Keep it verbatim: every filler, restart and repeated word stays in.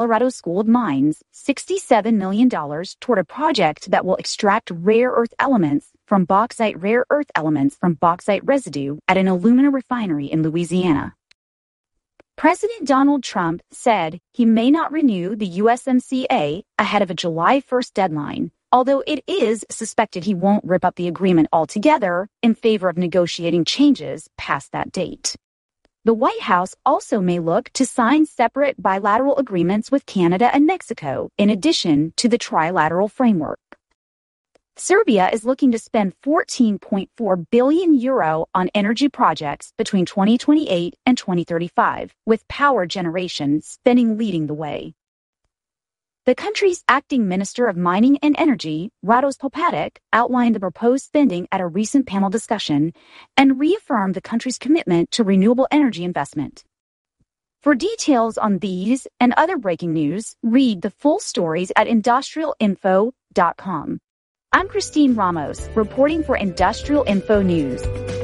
Colorado School of Mines sixty-seven million dollars toward a project that will extract rare earth elements from bauxite rare earth elements from bauxite residue at an alumina refinery in Louisiana. President Donald Trump said he may not renew the U S M C A ahead of a July first deadline, although it is suspected he won't rip up the agreement altogether in favor of negotiating changes past that date. The White House also may look to sign separate bilateral agreements with Canada and Mexico, in addition to the trilateral framework. Serbia is looking to spend fourteen point four billion euro on energy projects between twenty twenty-eight and twenty thirty-five, with power generation spending leading the way. The country's acting Minister of Mining and Energy, Rados Popatic, outlined the proposed spending at a recent panel discussion and reaffirmed the country's commitment to renewable energy investment. For details on these and other breaking news, read the full stories at industrial info dot com. I'm Christine Ramos, reporting for Industrial Info News.